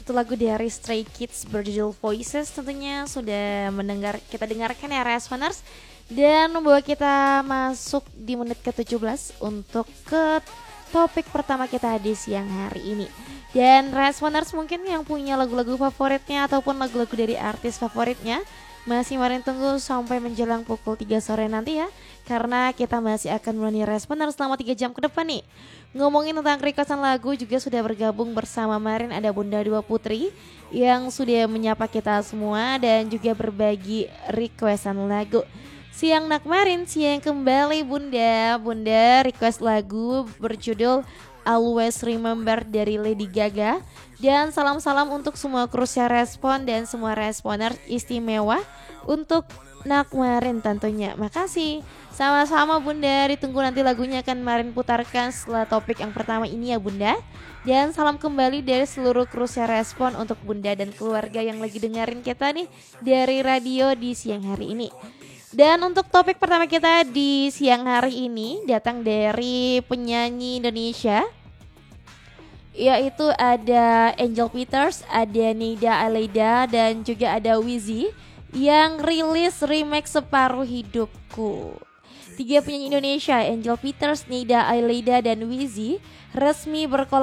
itu lagu dari Stray Kids berjudul Voices, tentunya sudah kita dengarkan ya Responers, dan membawa kita masuk di menit ke-17 untuk ke topik pertama kita di siang hari ini. Dan Responers mungkin yang punya lagu-lagu favoritnya ataupun lagu-lagu dari artis favoritnya masih mari tunggu sampai menjelang pukul 3 sore nanti ya, karena kita masih akan menemani Responers selama 3 jam ke depan nih. Ngomongin tentang requestan lagu juga sudah bergabung bersama Marin, ada Bunda Dua Putri yang sudah menyapa kita semua dan juga berbagi requestan lagu. Siang nak Marin, siang kembali Bunda request lagu berjudul Always Remember dari Lady Gaga. Dan salam-salam untuk semua krusia Respon dan semua Responer istimewa untuk nak Marin tentunya. Makasih. Sama-sama Bunda, ditunggu nanti lagunya akan Marin putarkan setelah topik yang pertama ini ya Bunda. Dan salam kembali dari seluruh krusia Respon untuk Bunda dan keluarga yang lagi dengerin kita nih dari radio di siang hari ini. Dan untuk topik pertama kita di siang hari ini datang dari penyanyi Indonesia, yaitu ada Angel Peters, ada Neida Aleida dan juga ada Wizzy yang rilis remix Separuh Hidupku. 3 penyanyi Indonesia, Angel Peters, Neida Aleida dan Wizzy resmi berkolaborasi